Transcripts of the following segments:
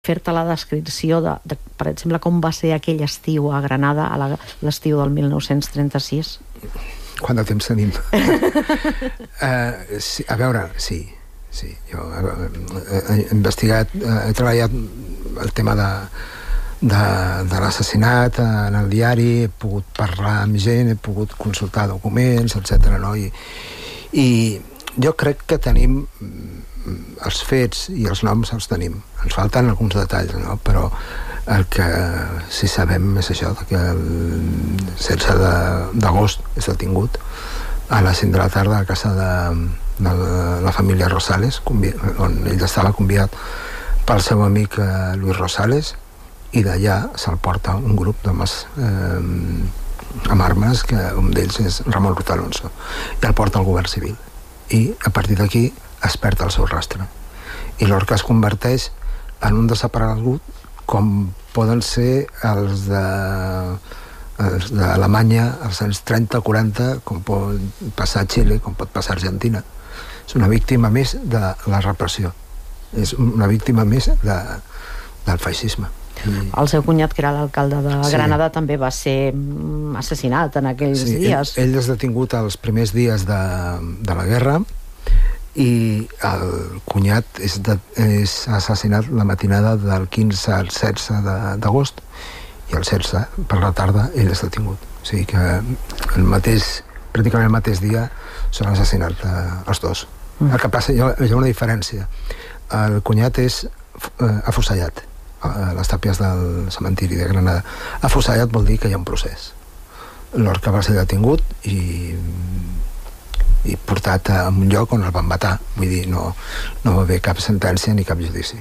fer-te la descripció de, per exemple, com va ser aquell estiu a Granada, a l'estiu del 1936? Quant de temps tenim? Sí, a veure, sí. Jo he investigat, he treballat el tema de l'assassinat en el diari, he pogut parlar amb gent, he pogut consultar documents, etc. No? I jo crec que tenim els fets i els noms els tenim. Ens falten alguns detalls, no? Però el que sí sabem és això, que el 16 d'agost és detingut a les 5 de la tarda a casa de la família Rosales, on ell estava convidat pel seu amic Luis Rosales, i d'allà se'l porta un grup d'homes amb armes, que un d'ells és Ramon Ruiz Alonso, i el porta al govern civil. I a partir d'aquí es perd el seu rastre. I Lorca es converteix en un desaparegut com poden ser els d'Alemanya als anys 30-40, com pot passar a Xile, com pot passar a Argentina. És una víctima més de la repressió. És una víctima més del feixisme. El seu cunyat, que era l'alcalde de Granada, també va ser assassinat en aquells dies. Ell és detingut els primers dies de la guerra, i el cunyat és assassinat la matinada del 15 al 16 d'agost, i el 16 per la tarda ell és detingut. O sigui que pràcticament el mateix dia s'han assassinat els dos. El que passa, hi ha una diferència. El cunyat és afusellat a les tàpies del cementiri de Granada. Afusellat vol dir que hi ha un procés. Lorca va ser detingut i portat a un lloc on el van matar. Vull dir, no va haver cap sentència ni cap judici.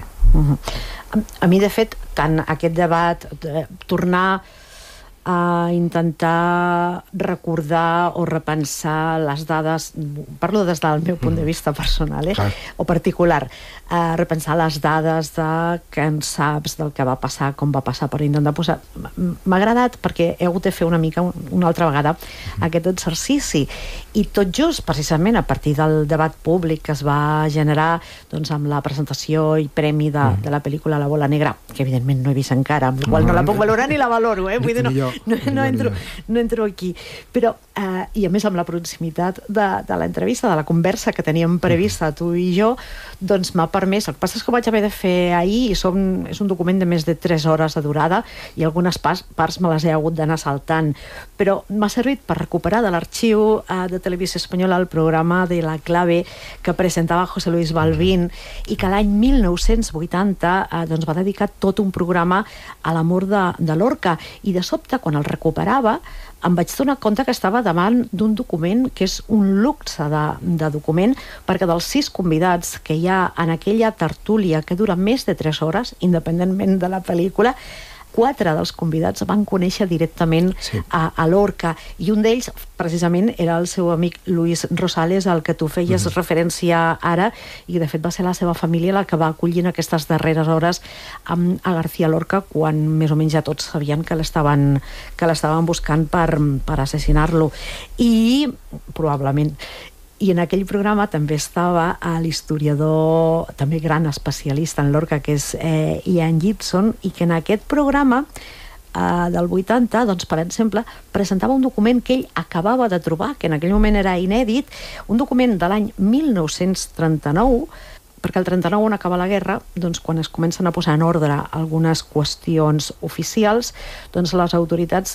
A mi, de fet, tant aquest debat, tornar a intentar recordar o repensar les dades, parlo des del meu punt de vista personal, o particular, repensar les dades de què en saps, del que va passar, com va passar, per intentar posar... M'ha agradat perquè he hagut de fer una mica, una altra vegada, aquest exercici, i tot just, precisament, a partir del debat públic que es va generar amb la presentació i premi de la pel·lícula La bola negra, que evidentment no he vist encara, amb la qual no la puc valorar ni la valoro, vull dir, no entro aquí, però i a més amb la proximitat de l'entrevista, de la conversa que teníem prevista tu i jo, doncs m'ha permès. El que passa és que ho vaig haver de fer ahir, és un document de més de 3 hores de durada i algunes parts me les he hagut d'anar saltant, però m'ha servit per recuperar de l'arxiu de Televisió Espanyola el programa de La Clave que presentava José Luis Balbín i que l'any 1980 va dedicar tot un programa a l'amor de Lorca, i de sobte, quan el recuperava, em vaig donar compte que estava davant d'un document que és un luxe de document, perquè dels 6 convidats que hi ha en aquella tertúlia que dura més de 3 hores, independentment de la pel·lícula, 4 dels convidats van conèixer directament a Lorca, i un d'ells precisament era el seu amic Luis Rosales, al que tu feies referència ara, i de fet va ser la seva família la que va acollir en aquestes darreres hores a García Lorca, quan més o menys ja tots sabien que l'estaven buscant per assassinar-lo. I probablement... I en aquell programa també estava l'historiador, també gran especialista en Lorca, que és Ian Gibson, i que en aquest programa del 80, per exemple, presentava un document que ell acabava de trobar, que en aquell moment era inèdit, un document de l'any 1939, perquè el 39, on acaba la guerra, quan es comencen a posar en ordre algunes qüestions oficials, les autoritats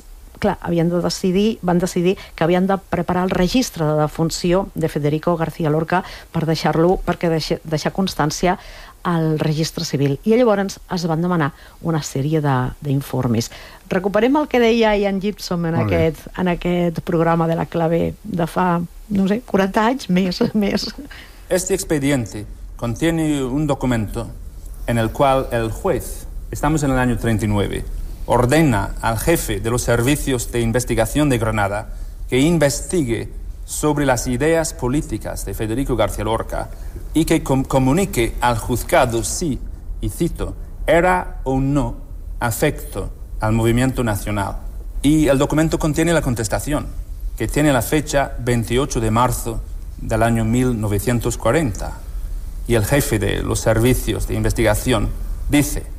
van decidir que havien de preparar el registre de defunció de Federico García Lorca perquè deixar constància al registre civil. I llavors es van demanar una sèrie d'informes. Recuperem el que deia Ian Gibson en aquest programa de La Clave de fa, 40 anys, més. Este expediente contiene un documento en el cual el juez, estamos en el año 39, ordena al jefe de los servicios de investigación de Granada que investigue sobre las ideas políticas de Federico García Lorca y que comunique al juzgado si, y cito, era o no afecto al movimiento nacional. Y el documento contiene la contestación, que tiene la fecha 28 de marzo del año 1940. Y el jefe de los servicios de investigación dice: